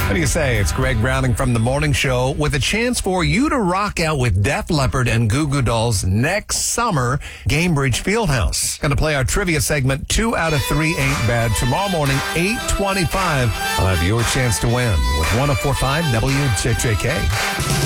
What do you say? It's Greg Browning from The Morning Show with a chance for you to rock out with Def Leppard and Goo Goo Dolls next summer, Gamebridge Fieldhouse. Going to play our trivia segment, 2 out of 3 ain't bad. Tomorrow morning, 8:25. I'll have your chance to win with 104.5 WJJK.